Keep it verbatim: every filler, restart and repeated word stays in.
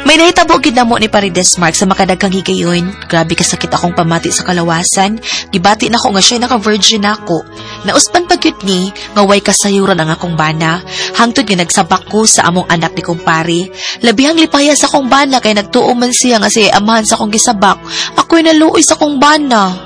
May nahitabo gid namo ni Parides Mark sa makadaghang higayon. Grabe kasakit akong pamati sa kalawasan. Gibati na ko nga siya naka-virgin ako. Nauspan pagyud ni nga way kasayuran ang akong bana. Hangtod nga nagsabak ko sa among anak ni kumpare. Labihang lipaya sa akong bana kay nagtuo man siya nga siya amahan sa akong gisabak. Ako'y naluoy sa akong bana.